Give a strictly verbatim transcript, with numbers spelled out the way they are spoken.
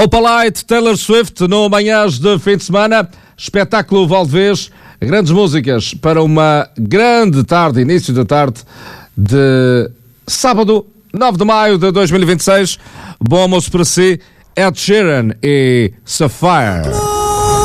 Opalite, Taylor Swift, no Manhãs de Fim de Semana. Espetáculo Valdevez. Grandes músicas para uma grande tarde, início da tarde de sábado, nove de maio de dois mil e vinte e seis. Bom almoço para si. Ed Sheeran e Sapphire.